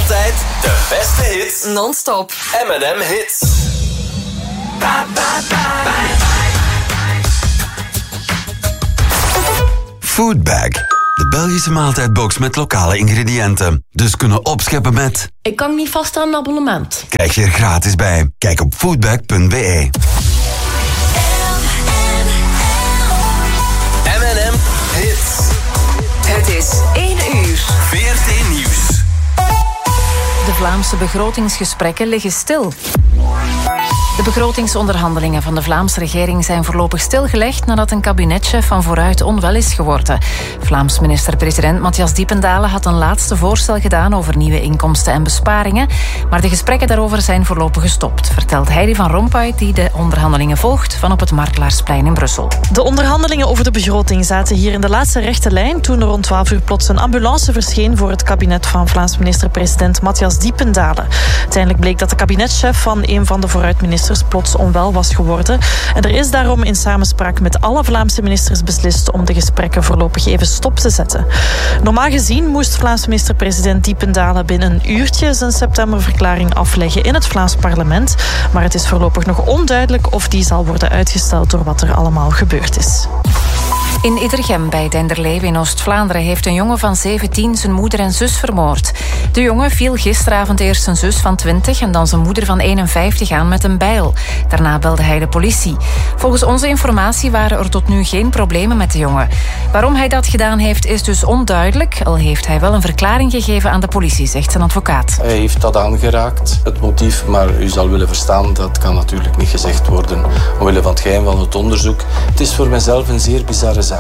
Altijd de beste hits. Non-stop. M&M Hits. Foodbag. De Belgische maaltijdbox met lokale ingrediënten. Dus kunnen opscheppen met... Ik kan niet vast aan een abonnement. Krijg je er gratis bij. Kijk op foodbag.be. M&M Hits. Het is 1 uur. VRT Nieuws. De Vlaamse begrotingsgesprekken liggen stil. De begrotingsonderhandelingen van de Vlaamse regering zijn voorlopig stilgelegd nadat een kabinetchef van vooruit onwel is geworden. Vlaams minister-president Matthias Diependalen had een laatste voorstel gedaan over nieuwe inkomsten en besparingen, maar de gesprekken daarover zijn voorlopig gestopt, vertelt Heidi van Rompuy, die de onderhandelingen volgt van op het Martelaarsplein in Brussel. De onderhandelingen over de begroting zaten hier in de laatste rechte lijn toen er rond 12 uur plots een ambulance verscheen voor het kabinet van Vlaams minister-president Matthias Diependalen. Uiteindelijk bleek dat de kabinetchef van een van de vooruitministers plots onwel was geworden. En er is daarom in samenspraak met alle Vlaamse ministers beslist om de gesprekken voorlopig even stop te zetten. Normaal gezien moest Vlaams minister-president Diependalen binnen een uurtje zijn septemberverklaring afleggen in het Vlaams parlement. Maar het is voorlopig nog onduidelijk of die zal worden uitgesteld door wat er allemaal gebeurd is. In Iddergem bij Denderleeuw in Oost-Vlaanderen heeft een jongen van 17 zijn moeder en zus vermoord. De jongen viel gisteravond eerst zijn zus van 20 en dan zijn moeder van 51 aan met een bijl. Daarna belde hij de politie. Volgens onze informatie waren er tot nu geen problemen met de jongen. Waarom hij dat gedaan heeft is dus onduidelijk, al heeft hij wel een verklaring gegeven aan de politie, zegt zijn advocaat. Hij heeft dat aangeraakt, het motief, maar u zal willen verstaan, dat kan natuurlijk niet gezegd worden omwille van het geheim van het onderzoek. Het is voor mijzelf een zeer bizarre zaak.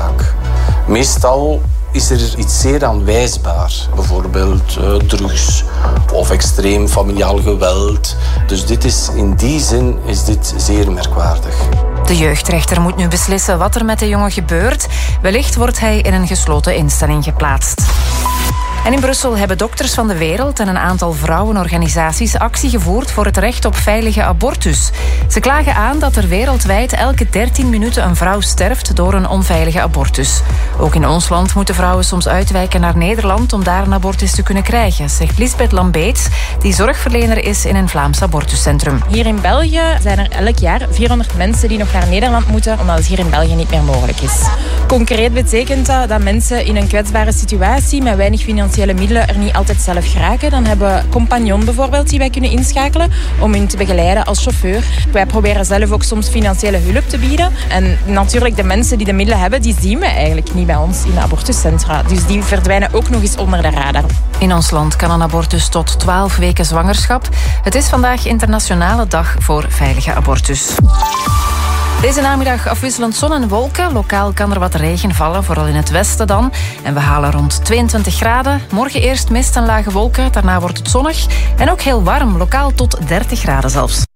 Meestal is er iets zeer aanwijsbaar. Bijvoorbeeld drugs of extreem familiaal geweld. Dus in die zin is dit zeer merkwaardig. De jeugdrechter moet nu beslissen wat er met de jongen gebeurt. Wellicht wordt hij in een gesloten instelling geplaatst. En in Brussel hebben Dokters van de Wereld en een aantal vrouwenorganisaties actie gevoerd voor het recht op veilige abortus. Ze klagen aan dat er wereldwijd elke 13 minuten een vrouw sterft door een onveilige abortus. Ook in ons land moeten vrouwen soms uitwijken naar Nederland om daar een abortus te kunnen krijgen, zegt Lisbeth Lambeets, die zorgverlener is in een Vlaams abortuscentrum. Hier in België zijn er elk jaar 400 mensen die nog naar Nederland moeten, omdat het hier in België niet meer mogelijk is. Concreet betekent dat mensen in een kwetsbare situatie met weinig financiële middelen er niet altijd zelf geraken. Dan hebben we compagnon bijvoorbeeld die wij kunnen inschakelen om hun te begeleiden als chauffeur. Wij proberen zelf ook soms financiële hulp te bieden. En natuurlijk de mensen die de middelen hebben, die zien we eigenlijk niet bij ons in de abortuscentra. Dus die verdwijnen ook nog eens onder de radar. In ons land kan een abortus tot 12 weken zwangerschap. Het is vandaag Internationale Dag voor Veilige Abortus. Deze namiddag afwisselend zon en wolken. Lokaal kan er wat regen vallen, vooral in het westen dan. En we halen rond 22 graden. Morgen eerst mist en lage wolken, daarna wordt het zonnig. En ook heel warm, lokaal tot 30 graden zelfs.